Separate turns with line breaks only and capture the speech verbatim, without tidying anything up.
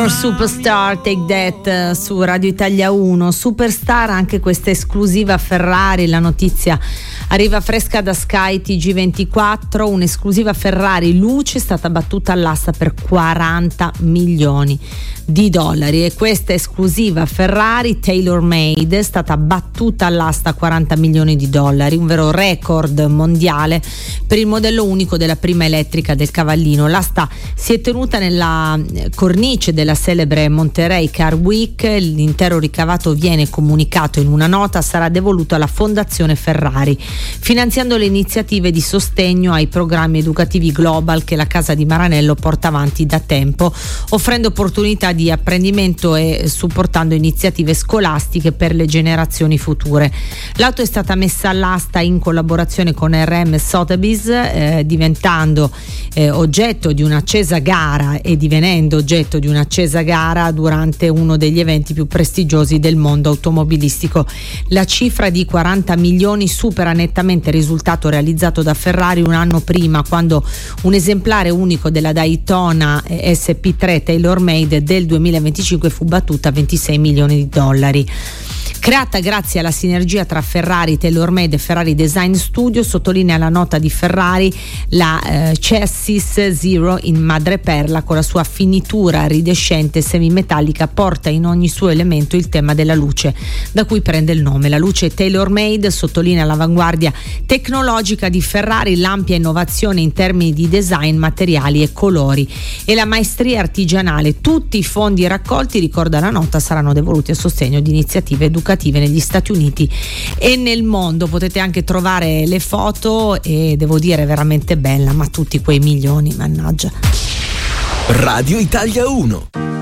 Junior Superstar, Take That su Radio Italia uno. Superstar anche questa esclusiva Ferrari, la notizia arriva fresca da Sky T G ventiquattro, un'esclusiva Ferrari luce è stata battuta all'asta per quaranta milioni di dollari e questa esclusiva Ferrari tailor made è stata battuta all'asta a quaranta milioni di dollari, un vero record mondiale per il modello unico della prima elettrica del Cavallino. L'asta si è tenuta nella cornice della celebre Monterey Car Week, l'intero ricavato viene comunicato in una nota, sarà devoluto alla Fondazione Ferrari, finanziando le iniziative di sostegno ai programmi educativi Global che la Casa di Maranello porta avanti da tempo, offrendo opportunità di apprendimento e supportando iniziative scolastiche per le generazioni future. L'auto è stata messa all'asta in collaborazione con R M Sotheby's, eh, diventando eh, oggetto di un'accesa gara e divenendo oggetto di un'accesa gara durante uno degli eventi più prestigiosi del mondo automobilistico. La cifra di quaranta milioni supera nettamente il risultato realizzato da Ferrari un anno prima, quando un esemplare unico della Daytona S P tre tailor made del duemilaventicinque fu battuta a ventisei milioni di dollari. Creata grazie alla sinergia tra Ferrari TaylorMade e Ferrari Design Studio, sottolinea la nota di Ferrari, la eh, Chassis Zero in madreperla con la sua finitura ridescente semimetallica porta in ogni suo elemento il tema della luce, da cui prende il nome. La luce TaylorMade sottolinea l'avanguardia tecnologica di Ferrari, l'ampia innovazione in termini di design, materiali e colori e la maestria artigianale. Tutti i fondi raccolti, ricorda la nota, saranno devoluti a sostegno di iniziative educative negli Stati Uniti e nel mondo. Potete anche trovare le foto e devo dire veramente bella, ma tutti quei milioni, mannaggia.
Radio Italia uno.